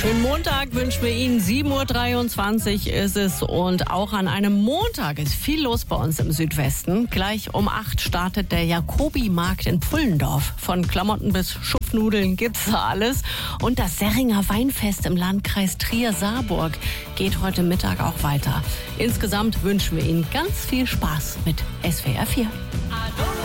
Schönen Montag wünschen wir Ihnen. 7.23 Uhr ist es und auch an einem Montag ist viel los bei uns im Südwesten. Gleich um 8 startet der Jacobi-Markt in Pfullendorf. Von Klamotten bis Schupfnudeln gibt's da alles. Und das Serringer Weinfest im Landkreis Trier-Saarburg geht heute Mittag auch weiter. Insgesamt wünschen wir Ihnen ganz viel Spaß mit SWR 4.